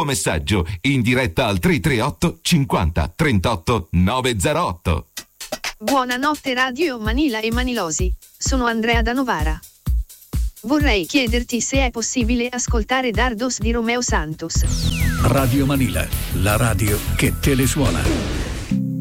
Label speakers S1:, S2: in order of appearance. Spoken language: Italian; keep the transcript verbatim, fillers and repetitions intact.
S1: tuo messaggio in diretta al tre tre otto cinquanta trentotto novecentotto.
S2: Buonanotte Radio Manila e Manilosi, sono Andrea da Novara. Vorrei chiederti se è possibile ascoltare Dardos di Romeo Santos.
S3: Radio Manila, la radio che te le suona.